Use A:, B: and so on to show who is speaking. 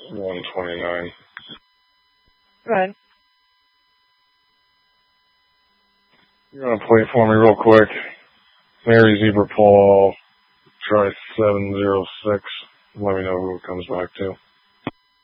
A: 129.
B: Go ahead.
A: You're going to play for me real quick. Mary Zebra Paul, try 706. Let me know who it comes back to.